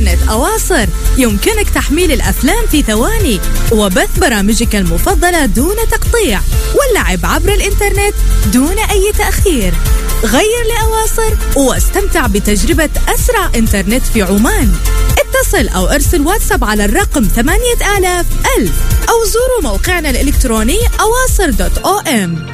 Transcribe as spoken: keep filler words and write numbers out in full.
إنترنت أواصر يمكنك تحميل الأفلام في ثواني وبث برامجك المفضلة دون تقطيع واللعب عبر الإنترنت دون أي تأخير. غير لأواصر واستمتع بتجربة أسرع إنترنت في عمان. اتصل أو ارسل واتساب على الرقم ثمانية آلاف ألف أو زوروا موقعنا الإلكتروني أواصر دوت أو إم.